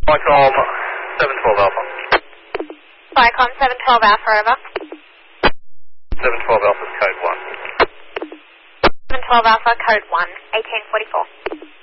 Vicom 712 Alpha. Vicom 712 Alpha, over. 712 Alpha, code 1. 712 Alpha, code 1, 1844.